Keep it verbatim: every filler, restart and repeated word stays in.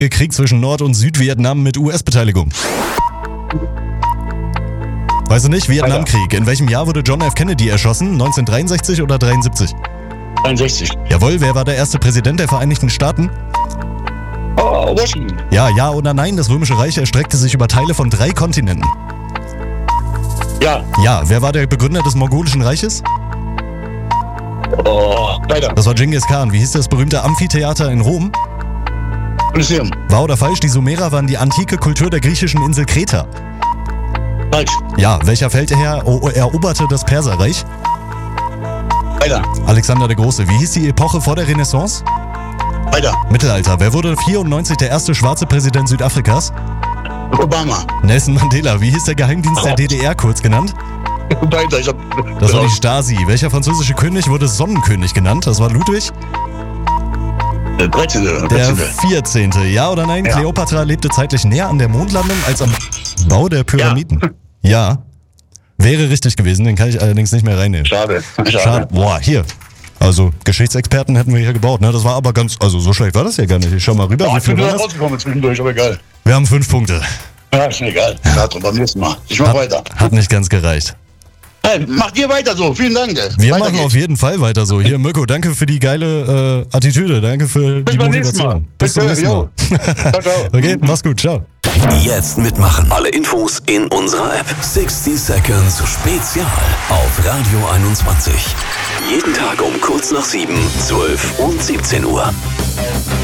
Krieg zwischen Nord- und Südvietnam mit U S-Beteiligung? Weißt du nicht? Vietnamkrieg. In welchem Jahr wurde John F. Kennedy erschossen? neunzehnhundertdreiundsechzig oder dreiundsiebzig? dreiundsechzig. Jawohl, wer war der erste Präsident der Vereinigten Staaten? Oh, Washington. Ja, ja oder nein, das Römische Reich erstreckte sich über Teile von drei Kontinenten. Ja. Ja, wer war der Begründer des Mongolischen Reiches? Oh, weiter. Das war Genghis Khan. Wie hieß das berühmte Amphitheater in Rom? Kolosseum. Wahr oder falsch, die Sumerer waren die antike Kultur der griechischen Insel Kreta. Falsch. Ja, welcher Feldherr o- eroberte das Perserreich? Weiter. Alexander der Große. Wie hieß die Epoche vor der Renaissance? Weiter. Mittelalter. Wer wurde vierundneunzig der erste schwarze Präsident Südafrikas? Obama. Nelson Mandela. Wie hieß der Geheimdienst der D D R kurz genannt? Weiter. Ich hab. Das war die Stasi. Welcher französische König wurde Sonnenkönig genannt? Das war Ludwig? Der dreizehnte. Der vierzehnte. Ja oder nein? Ja. Kleopatra lebte zeitlich näher an der Mondlandung als am Bau der Pyramiden. Ja. Wäre richtig gewesen, den kann ich allerdings nicht mehr reinnehmen. Schade. Schade. Schade. Boah, hier. Also, Geschichtsexperten hätten wir hier gebaut, ne? Das war aber ganz, also so schlecht war das ja gar nicht. Ich schau mal rüber. Oh, wie ich viel bin war nur das? rausgekommen zwischendurch, aber egal. Wir haben fünf Punkte. Ja, ist mir egal. Ja, beim nächsten Mal. Ich mach Hat, weiter. hat nicht ganz gereicht. Hey, macht ihr weiter so. Vielen Dank. Wir Weiter machen geht's. auf jeden Fall weiter so. Hier, Mirko, danke für die geile äh, Attitüde. Danke für Bis die beim nächsten Mal. Motivation. Bis zum Bitte, nächsten Mal. jo. Ciao, ciao. Okay, mach's gut. Ciao. Jetzt mitmachen. Alle Infos in unserer App. sechzig Seconds Spezial auf Radio einundzwanzig. Jeden Tag um kurz nach sieben, zwölf und siebzehn Uhr.